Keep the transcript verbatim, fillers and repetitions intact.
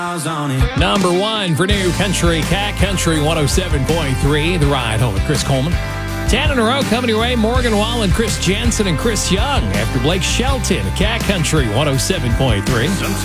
Number one for New Country Cat Country one oh seven point three. The Ride Home with Chris Coleman. Ten in a row coming your way. Morgan Wallen, Chris Jensen, and Chris Young after Blake Shelton. Cat Country one oh seven point three.